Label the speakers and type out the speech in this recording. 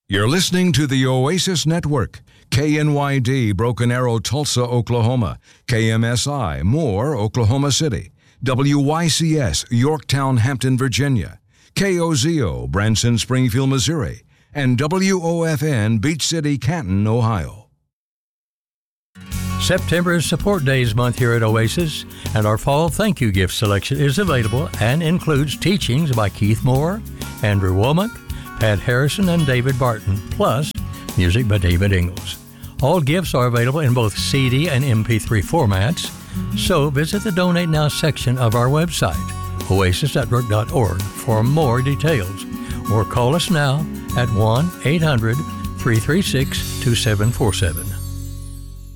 Speaker 1: You're listening to the Oasis Network. KNYD, Broken Arrow, Tulsa, Oklahoma. KMSI, Moore, Oklahoma City. WYCS, Yorktown, Hampton, Virginia. KOZO, Branson, Springfield, Missouri. And WOFN, Beach City, Canton, Ohio.
Speaker 2: September is Support Days month here at Oasis, and our fall thank you gift selection is available and includes teachings by Keith Moore, Andrew Womack, Pat Harrison, and David Barton, plus music by David Ingalls. All gifts are available in both CD and MP3 formats, so visit the Donate Now section of our website, oasisnetwork.org, for more details, or call us now at 1-800-336-2747.